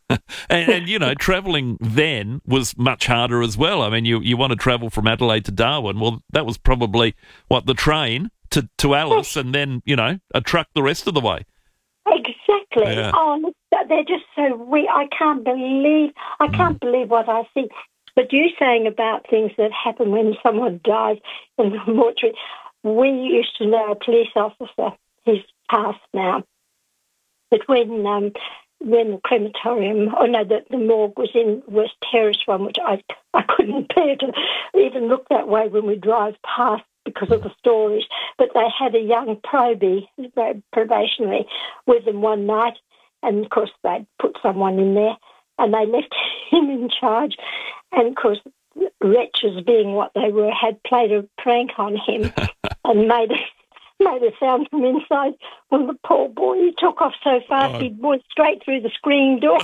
And travelling then was much harder as well. I mean, you want to travel from Adelaide to Darwin. Well, that was probably, the train to Alice and then, a truck the rest of the way. Exactly. Yeah. Oh, look, they're just so weird. I can't believe what I see. But you saying about things that happen when someone dies in the mortuary. We used to know a police officer, he's passed now, but when the crematorium, the morgue was in West Terrace one, which I couldn't bear to even look that way when we drive past because of the stories, but they had a young probationary with them one night, and of course they'd put someone in there, and they left him in charge, and of course wretches being what they were had played a prank on him and made a sound from inside when the poor boy, he took off so fast he went straight through the screen door.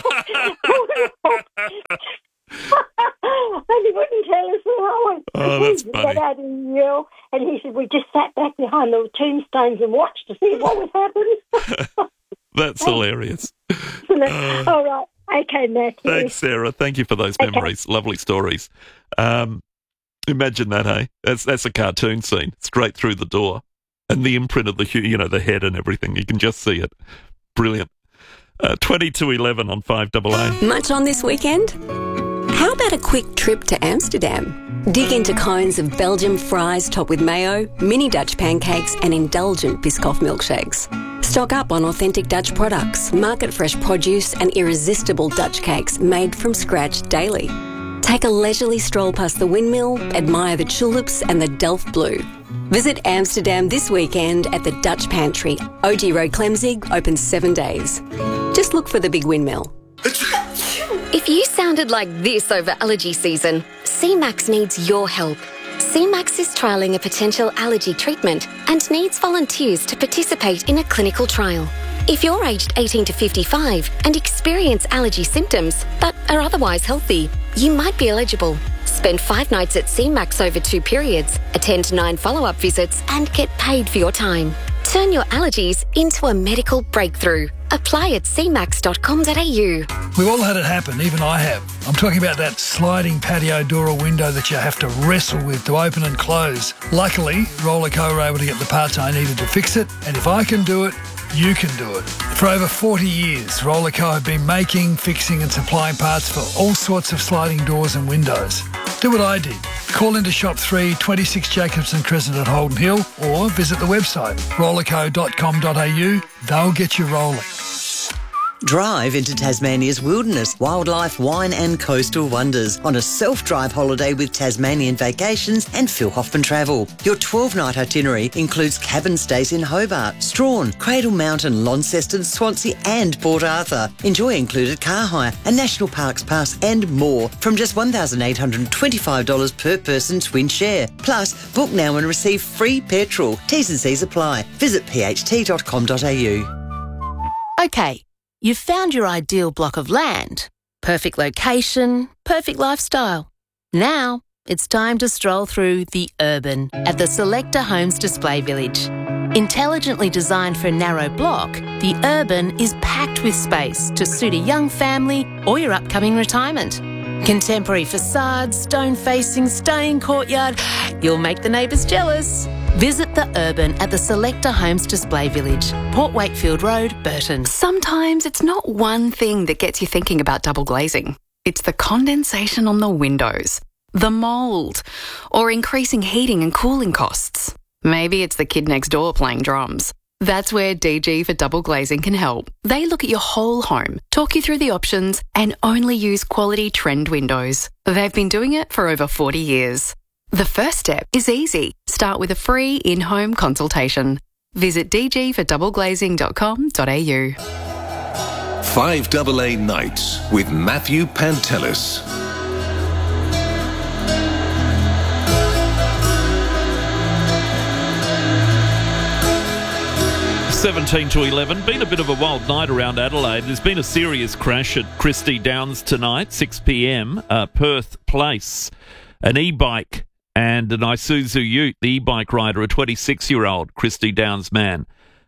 And he wouldn't tell us how. That's funny. He got out and yell, and he said, we just sat back behind the tombstones and watched to see what was happening. That's hilarious. All right. Okay, Matthew. Thanks, Sarah. Thank you for those memories. Lovely stories. Imagine that, hey? That's a cartoon scene, straight through the door. And the imprint of the head and everything. You can just see it. Brilliant. 20 to 11 on 5AA. Much on this weekend? How about a quick trip to Amsterdam? Dig into cones of Belgian fries topped with mayo, mini Dutch pancakes and indulgent Biscoff milkshakes. Stock up on authentic Dutch products, market-fresh produce and irresistible Dutch cakes made from scratch daily. Take a leisurely stroll past the windmill, admire the tulips and the Delft Blue. Visit Amsterdam this weekend at the Dutch Pantry. OG Road Clemzig, open 7 days. Just look for the big windmill. If you sounded like this over allergy season, CMAX needs your help. CMAX is trialling a potential allergy treatment and needs volunteers to participate in a clinical trial. If you're aged 18 to 55 and experience allergy symptoms but are otherwise healthy, you might be eligible. Spend 5 nights at CMAX over 2 periods, attend 9 follow-up visits and get paid for your time. Turn your allergies into a medical breakthrough. Apply at cmax.com.au. We've all had it happen, even I have. I'm talking about that sliding patio door or window that you have to wrestle with to open and close. Luckily, Rollerco were able to get the parts I needed to fix it, and if I can do it, you can do it. For over 40 years, Rollerco have been making, fixing and supplying parts for all sorts of sliding doors and windows. Do what I did. Call into Shop 3, 26 Jacobson Crescent at Holden Hill, or visit the website rollerco.com.au. They'll get you rolling. Drive into Tasmania's wilderness, wildlife, wine and coastal wonders on a self-drive holiday with Tasmanian Vacations and Phil Hoffman Travel. Your 12-night itinerary includes cabin stays in Hobart, Strahan, Cradle Mountain, Launceston, Swansea and Port Arthur. Enjoy included car hire, a National Parks Pass and more from just $1,825 per person twin share. Plus, book now and receive free petrol. T's and C's apply. Visit pht.com.au. Okay. You've found your ideal block of land. Perfect location, perfect lifestyle. Now, it's time to stroll through The Urban at the Selector Homes Display Village. Intelligently designed for a narrow block, The Urban is packed with space to suit a young family or your upcoming retirement. Contemporary facades, stone-facing, stunning courtyard. You'll make the neighbours jealous. Visit The Urban at the Selector Homes Display Village, Port Wakefield Road, Burton. Sometimes it's not one thing that gets you thinking about double glazing. It's the condensation on the windows, the mould, or increasing heating and cooling costs. Maybe it's the kid next door playing drums. That's where DG for Double Glazing can help. They look at your whole home, talk you through the options, and only use quality trend windows. They've been doing it for over 40 years. The first step is easy. Start with a free in-home consultation. Visit dgfordoubleglazing.com.au. 5AA Nights with Matthew Pantelis. $17 to 11. Been a bit of a wild night around Adelaide. There's been a serious crash at Christie Downs tonight, 6 p.m, Perth Place. An e-bike and an Isuzu Ute, the e-bike rider, a 26-year-old Christie Downs man,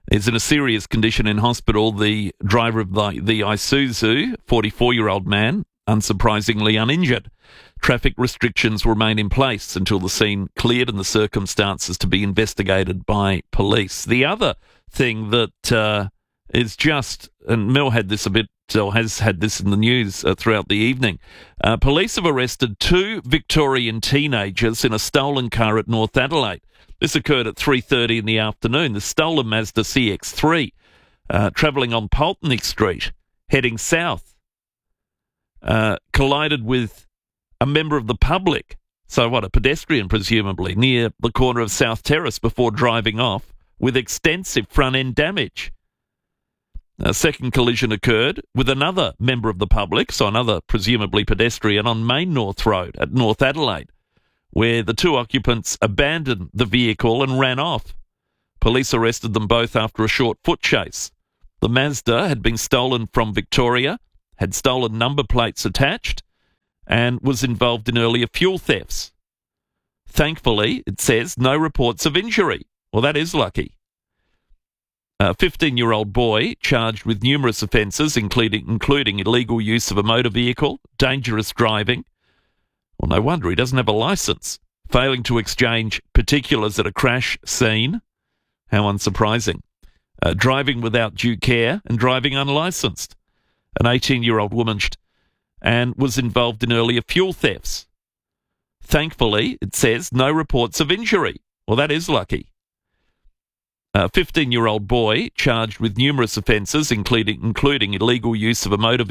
is in a serious condition in hospital. The driver of the Isuzu, 44-year-old man, unsurprisingly uninjured. Traffic restrictions remain in place until the scene cleared and the circumstances to be investigated by police. The other thing that is just, and Mel had this a bit, or has had this in the news throughout the evening, police have arrested 2 Victorian teenagers in a stolen car at North Adelaide. This occurred at 3:30 in the afternoon. The stolen Mazda CX-3, travelling on Pulteney Street, heading south, collided with a member of the public, so what, a pedestrian presumably, near the corner of South Terrace before driving off with extensive front-end damage. A second collision occurred with another member of the public, so another presumably pedestrian, on Main North Road at North Adelaide, where the 2 occupants abandoned the vehicle and ran off. Police arrested them both after a short foot chase. The Mazda had been stolen from Victoria, had stolen number plates attached, and was involved in earlier fuel thefts. Thankfully, it says, no reports of injury. Well, that is lucky. A 15-year-old boy charged with numerous offences, including illegal use of a motor vehicle, dangerous driving. Well, no wonder he doesn't have a licence. Failing to exchange particulars at a crash scene. How unsurprising. Driving without due care and driving unlicensed. An 18-year-old woman and was involved in earlier fuel thefts. Thankfully, it says, no reports of injury. Well, that is lucky. A 15-year-old boy charged with numerous offences, including illegal use of a motor vehicle.